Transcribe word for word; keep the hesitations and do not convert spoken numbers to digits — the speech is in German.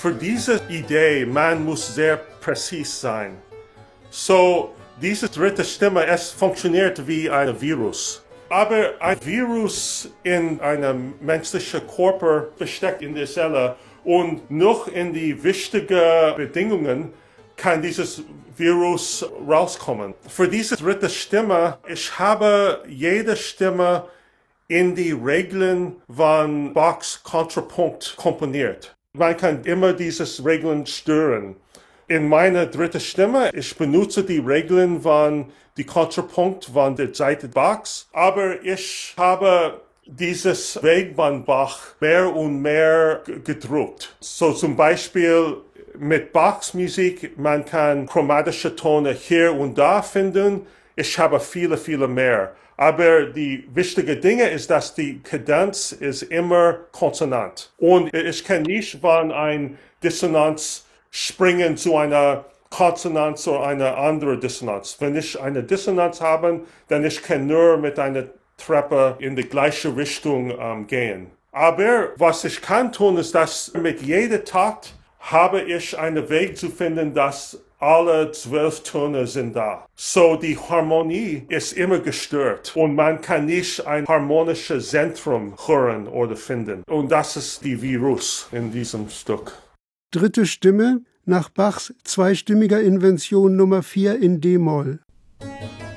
Für diese Idee, man muss sehr präzise sein. So, diese dritte Stimme, es funktioniert wie ein Virus. Aber ein Virus in einem menschlichen Körper versteckt in der Zelle und noch in die wichtigen Bedingungen kann dieses Virus rauskommen. Für diese dritte Stimme, ich habe jede Stimme in die Regeln von Bachs Kontrapunkt komponiert. Man kann immer diese Regeln stören. In meiner dritten Stimme, ich benutze die Regeln von die Kontrapunkt von der Seite Bachs, aber ich habe dieses Weg von Bach mehr und mehr gedruckt. So zum Beispiel mit Bachs Musik, man kann chromatische Töne hier und da finden. Ich habe viele, viele mehr. Aber die wichtige Dinge ist, dass die Kadenz ist immer konsonant. Und ich kann nicht von einer Dissonanz springen zu einer Konsonanz oder einer anderen Dissonanz. Wenn ich eine Dissonanz habe, dann ich kann nur mit einer Treppe in die gleiche Richtung ähm, gehen. Aber was ich kann tun, ist, dass mit jedem Takt habe ich einen Weg zu finden, dass alle zwölf Töne sind da. So die Harmonie ist immer gestört und man kann nicht ein harmonisches Zentrum hören oder finden. Und das ist die Virus in diesem Stück. Dritte Stimme nach Bachs zweistimmiger Invention Nummer vier in D-Moll.